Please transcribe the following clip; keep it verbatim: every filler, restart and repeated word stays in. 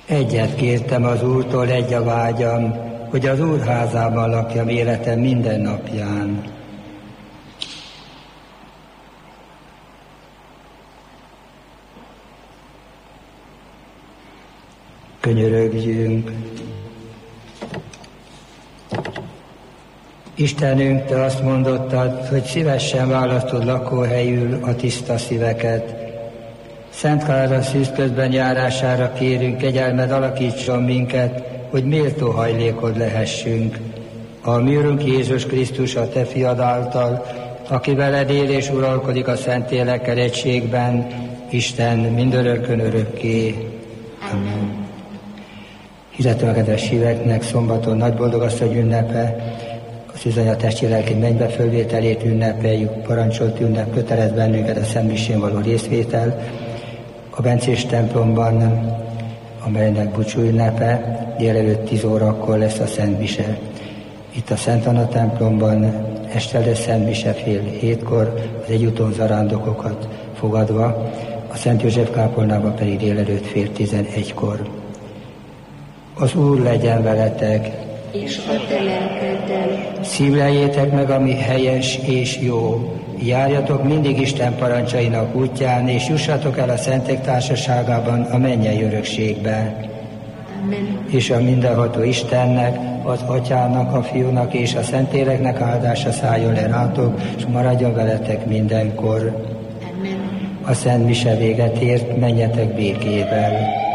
Egyet kértem az Úrtól, egy a vágyam, hogy az Úr házában lakjam életem minden napján. Könyörögjünk. Istenünk, Te azt mondottad, hogy szívesen választod lakóhelyül a tiszta szíveket. Szent Klára szűzközben járására kérünk, kegyelmed alakítson minket, hogy méltó hajlékod lehessünk. A mi Urunk Jézus Krisztus, a Te fiad által, aki veled él és uralkodik a Szentlélekkel egységben, Isten mindörökkön örökké. Amen. Hirdetem a kedves híveknek szombaton nagy boldogasszony ünnepe, az Szűzanya testi lelki mennybe fölvételét ünnepeljük, parancsolt ünnep, kötelez bennünket a Szent Misén való részvétel. A Bencés templomban, amelynek búcsú ünnepe, délelőtt tíz órakor lesz a Szent Mise. Itt a Szent Anna templomban este lesz Szent Mise fél hétkor, az egyúton zarándokokat fogadva, a Szent József kápolnában pedig délelőtt fél tizenegykor. Az Úr legyen veletek, és a te lelkeddel. Szívleljétek meg, ami helyes és jó. Járjatok mindig Isten parancsainak útján, és jussatok el a szentek társaságában a mennyei örökségbe. Amen. És a mindenható Istennek, az Atyának, a Fiúnak és a Szentléleknek áldása szálljon le rátok, és maradjon veletek mindenkor. Amen. A Szent Mise véget ért, menjetek békével.